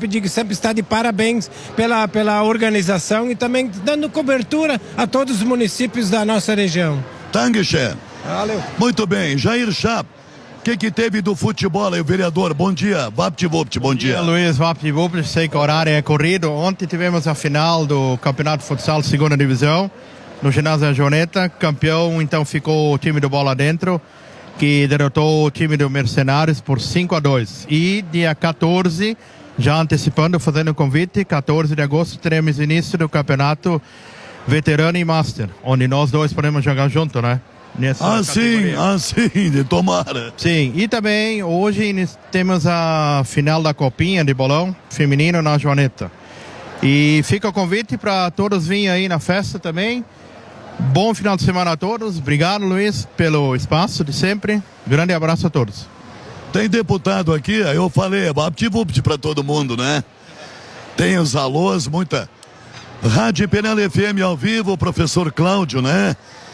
município de sempre está de parabéns pela organização e também dando cobertura a todos os municípios da nossa região. Dankeschön. Valeu. Muito bem, Jair Chap, o que teve do futebol aí, o vereador? Bom dia, VaptVupt, bom dia. Luiz, VaptVupt, sei que o horário é corrido. Ontem tivemos a final do Campeonato de Futsal Segunda Divisão, no ginásio Joneta. Campeão, então, ficou o time do Bola Dentro, que derrotou o time do Mercenários por 5-2. E dia 14, já antecipando, fazendo o convite, 14 de agosto teremos início do Campeonato Veterano e Master, onde nós dois podemos jogar junto, né? Sim, de tomara. Sim, e também hoje temos a final da Copinha de Bolão Feminino na Joaneta. E fica o convite para todos virem aí na festa também. Bom final de semana a todos. Obrigado, Luiz, pelo espaço de sempre. Grande abraço a todos. Tem deputado aqui, eu falei, VaptVupt para todo mundo, né? Tem os alôs, muita. Rádio Penela FM ao vivo, o professor Cláudio, né?